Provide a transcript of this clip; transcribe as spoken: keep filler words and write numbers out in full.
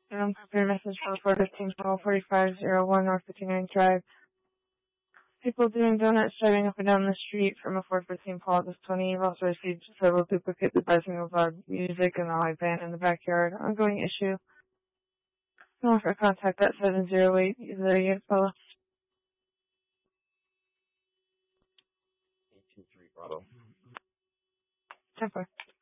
Um, clear message for four fifteen call forty-five oh one North fifty-ninth Drive. People doing donuts driving up and down the street from a four fifteen call at this twenty. You've also received several duplicates advising of loud music and a live band in the backyard. Ongoing issue. Call for contact at seven zero eight. Is there a fella? eight two three Bravo. ten four.